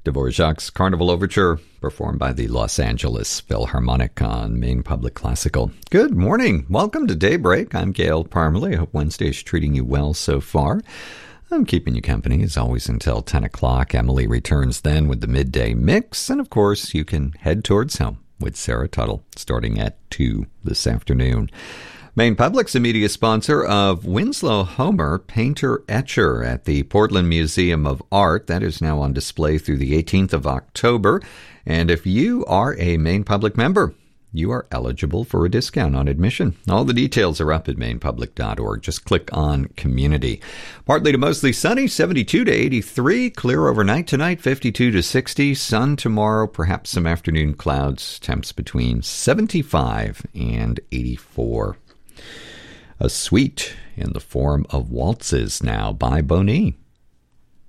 Dvorak's Carnival Overture, performed by the Los Angeles Philharmonic on Maine Public Classical. Good morning. Welcome to Daybreak. I'm Gail Parmalee. I hope Wednesday is treating you well so far. I'm keeping you company, as always, until 10 o'clock. Emily returns then with the midday mix. And, of course, you can head towards home with Sarah Tuttle, starting at 2 this afternoon. Maine Public's a media sponsor of Winslow Homer Painter-Etcher at the Portland Museum of Art. That is now on display through the 18th of October. And if you are a Maine Public member, you are eligible for a discount on admission. All the details are up at mainepublic.org. Just click on Community. Partly to mostly sunny, 72 to 83. Clear overnight tonight, 52 to 60. Sun tomorrow, perhaps some afternoon clouds. Temps between 75 and 84. A suite in the form of waltzes now by Boney.